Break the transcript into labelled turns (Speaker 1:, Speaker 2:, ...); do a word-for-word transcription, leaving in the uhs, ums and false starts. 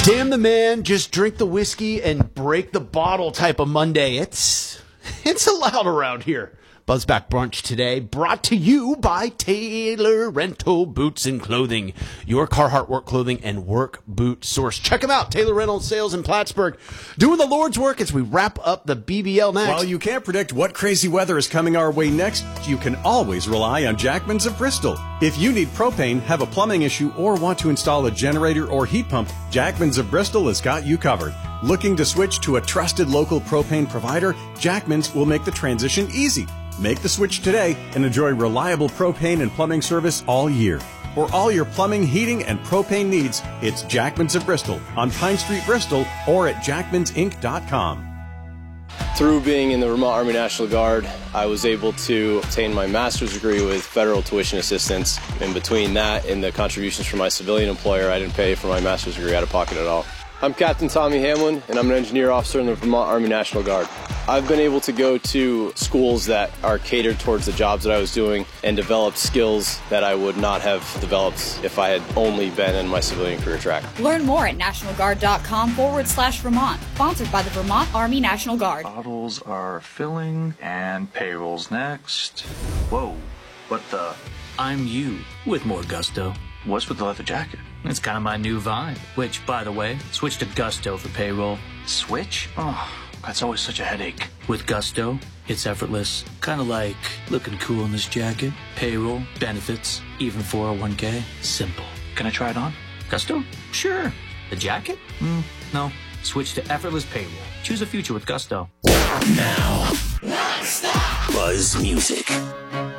Speaker 1: Damn the man, just drink the whiskey and break the bottle type of Monday. It's it's allowed around here. Buzzback Brunch today, brought to you by Taylor Rental Boots and Clothing, your Carhartt work clothing and work boot source. Check them out, Taylor Rental Sales in Plattsburgh, doing the Lord's work as we wrap up the B B L next.
Speaker 2: While you can't predict what crazy weather is coming our way next, you can always rely on Jackman's of Bristol. If you need propane, have a plumbing issue, or want to install a generator or heat pump, Jackman's of Bristol has got you covered. Looking to switch to a trusted local propane provider? Jackman's will make the transition easy. Make the switch today and enjoy reliable propane and plumbing service all year. For all your plumbing, heating, and propane needs, it's Jackman's of Bristol on Pine Street, Bristol, or at jackmans inc dot com.
Speaker 3: Through being in the Vermont Army National Guard, I was able to obtain my master's degree with federal tuition assistance. In between that and the contributions from my civilian employer, I didn't pay for my master's degree out of pocket at all. I'm Captain Tommy Hamlin, and I'm an engineer officer in the Vermont Army National Guard. I've been able to go to schools that are catered towards the jobs that I was doing and develop skills that I would not have developed if I had only been in my civilian career track.
Speaker 4: Learn more at nationalguard.com forward slash Vermont. Sponsored by the Vermont Army National Guard.
Speaker 5: Bottles are filling and payrolls next. Whoa, what the?
Speaker 6: I'm you with more gusto.
Speaker 5: What's with the leather jacket?
Speaker 6: It's kind of my new vibe, which, by the way, switch to Gusto for payroll.
Speaker 5: Switch? Oh, that's always such a headache.
Speaker 6: With Gusto, it's effortless. Kind of like looking cool in this jacket, payroll, benefits, even four oh one k. Simple.
Speaker 5: Can I try it on?
Speaker 6: Gusto? Sure. The jacket? Mm, no. Switch to effortless payroll. Choose a future with Gusto.
Speaker 7: Now, Buzz Music.